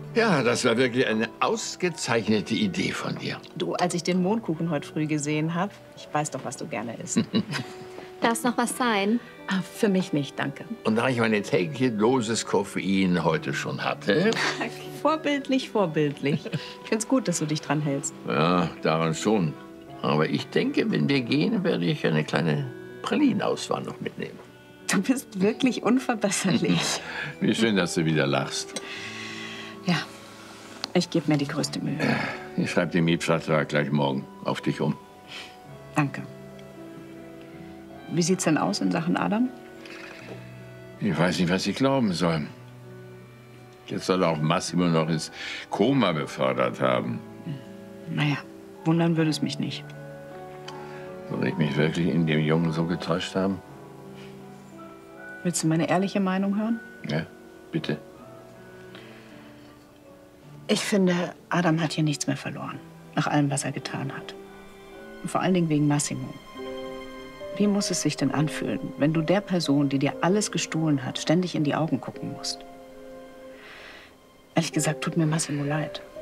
Ja, das war wirklich eine ausgezeichnete Idee von dir. Du, als ich den Mondkuchen heute früh gesehen habe, ich weiß doch, was du gerne isst. Darf noch was sein? Ah, für mich nicht, danke. Und da ich meine tägliche Dosis Koffein heute schon hatte... Vorbildlich, vorbildlich. Ich find's gut, dass du dich dran hältst. Ja, daran schon. Aber ich denke, wenn wir gehen, werde ich eine kleine Pralinenauswahl noch mitnehmen. Du bist wirklich unverbesserlich. Wie schön, dass du wieder lachst. Ja, ich gebe mir die größte Mühe. Ich schreibe den Mietvertrag gleich morgen auf dich um. Danke. Wie sieht's denn aus in Sachen Adam? Ich weiß nicht, was ich glauben soll. Jetzt soll auch Massimo noch ins Koma befördert haben. Naja, wundern würde es mich nicht. Soll ich mich wirklich in dem Jungen so getäuscht haben? Willst du meine ehrliche Meinung hören? Ja, bitte. Ich finde, Adam hat hier nichts mehr verloren. Nach allem, was er getan hat. Und vor allen Dingen wegen Massimo. Wie muss es sich denn anfühlen, wenn du der Person, die dir alles gestohlen hat, ständig in die Augen gucken musst? Ehrlich gesagt, tut mir Massimo leid.